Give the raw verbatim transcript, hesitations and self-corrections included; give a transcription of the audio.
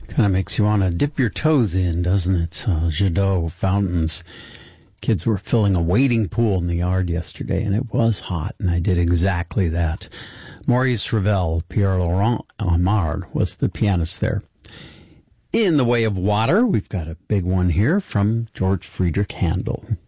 Kind of makes you want to dip your toes in, doesn't it? Uh, Jadot fountains. Kids were filling a wading pool in the yard yesterday, and it was hot, and I did exactly that. Maurice Ravel, Pierre-Laurent Aimard was the pianist there. In the way of water, we've got a big one here from George Friedrich Handel.